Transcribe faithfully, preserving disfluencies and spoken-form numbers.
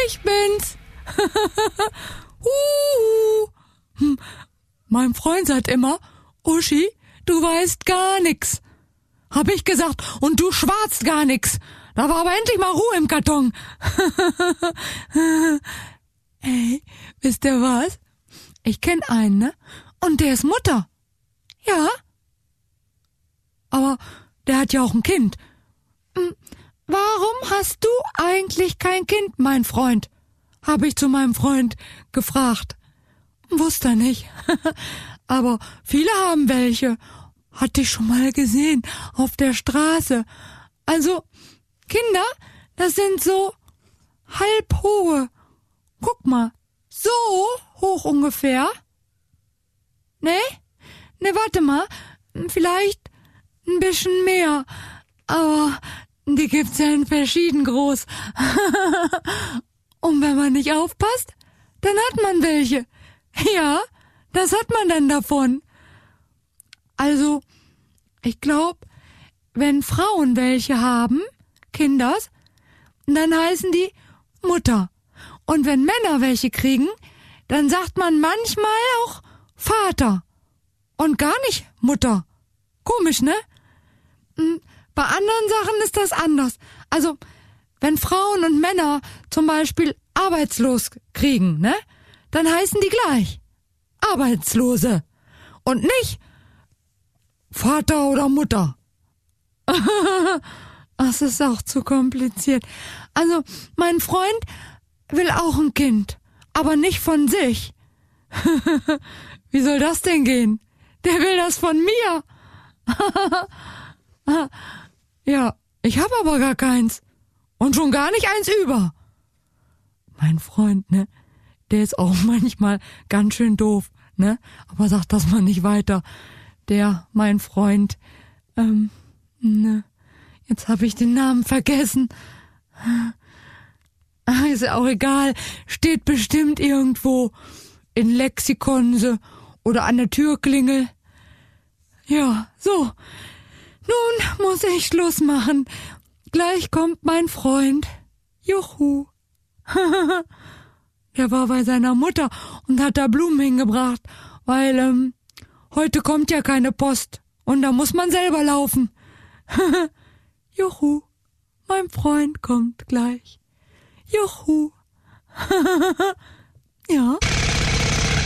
ich bin's. Huhu. Hm. Mein Freund sagt immer, Uschi, du weißt gar nix. Hab ich gesagt, und du schwarzt gar nix. Da war aber endlich mal Ruhe im Karton. Ey, wisst ihr was? Ich kenn einen, ne? Und der ist Mutter. Ja. Aber der hat ja auch ein Kind. Hm, warum hast du eigentlich kein Kind, mein Freund? Habe ich zu meinem Freund gefragt. Wusste er nicht. Aber viele haben welche. Hatte ich schon mal gesehen auf der Straße. Also, Kinder, das sind so halbhohe. Guck mal, so hoch ungefähr. Ne? Ne, warte mal, vielleicht ein bisschen mehr. Aber die gibt's ja in verschieden groß. Und wenn man nicht aufpasst, dann hat man welche. Ja, das hat man dann davon. Also, ich glaube, wenn Frauen welche haben, Kinders, dann heißen die Mutter. Und wenn Männer welche kriegen, dann sagt man manchmal auch Vater. Und gar nicht Mutter. Komisch, ne? Bei anderen Sachen ist das anders. Also, wenn Frauen und Männer zum Beispiel arbeitslos kriegen, ne? Dann heißen die gleich Arbeitslose. Und nicht Vater oder Mutter. Das ist auch zu kompliziert. Also, mein Freund will auch ein Kind, aber nicht von sich. Wie soll das denn gehen? Der will das von mir. Ja, ich hab aber gar keins. Und schon gar nicht eins über. Mein Freund, ne, der ist auch manchmal ganz schön doof, ne, aber sagt das mal nicht weiter. Der, mein Freund, ähm, ne, jetzt hab ich den Namen vergessen. Ach, ist ja auch egal, steht bestimmt irgendwo in Lexikonse oder an der Türklingel. Ja, so, nun muss ich Schluss machen. Gleich kommt mein Freund. Juhu. Der war bei seiner Mutter und hat da Blumen hingebracht, weil, ähm, heute kommt ja keine Post und da muss man selber laufen. Juhu, mein Freund kommt gleich. Juhu. Ja.